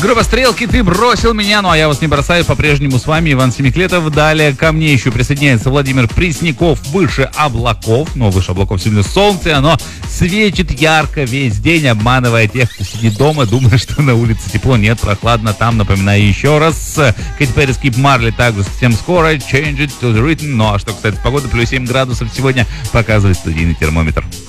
Группа «Стрелки», «Ты бросил меня», ну а я вас не бросаю, по-прежнему с вами Иван Семиклетов. Далее ко мне еще присоединяется Владимир Пресняков, «Выше облаков». Ну, выше облаков сегодня солнце, оно светит ярко весь день, обманывая тех, кто сидит дома, думая, что на улице тепло. Нет, прохладно там, напоминаю еще раз. Кэти Перри, Скип Марли также совсем скоро. Change it to the written. Ну а что касается погоды, плюс 7 градусов сегодня показывает студийный термометр.